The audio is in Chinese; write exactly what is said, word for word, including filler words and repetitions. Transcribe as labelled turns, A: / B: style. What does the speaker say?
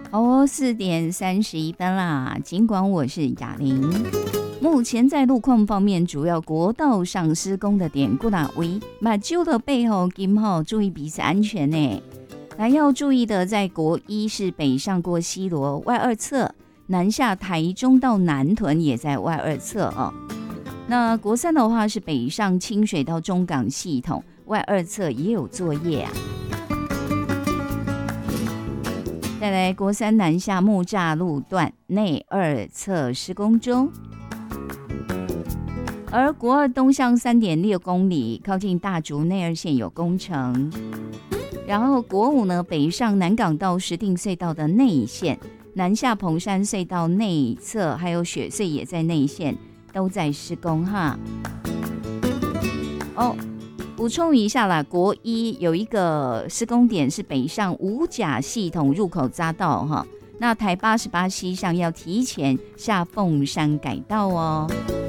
A: 哦，四点三十一分啦。尽管我是雅玲，目前在路况方面，主要国道上施工的点过哪位？马厩的背后，今后注意彼此安全呢。来要注意的，在国一是北上过西螺外二侧，南下台中到南屯也在外二侧哦。那国三的话是北上清水到中港系统，外二侧也有作业啊。再来，国三南下木栅路段内二侧施工中，而国二东向 三点六公里，靠近大竹内二线有工程。然后国五呢，北上南港到石碇隧道的内线，南下蓬山隧道内侧，还有雪隧也在内线，都在施工哈。哦。补充一下啦，国一有一个施工点是北上五甲系统入口匝道哈，那台八十八西上要提前下凤山改道哦。